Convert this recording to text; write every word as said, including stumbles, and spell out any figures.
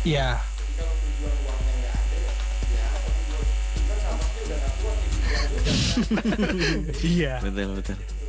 Iya. Kalau tujuan uangnya nggak ada ya, ya apa tujuan? Kan salahnya udah nggak kuat nih. Iya. Betul betul.